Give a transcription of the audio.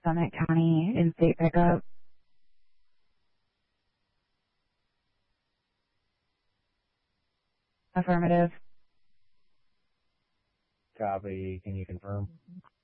Summit County in-state pickup. Affirmative. Copy. Can you confirm?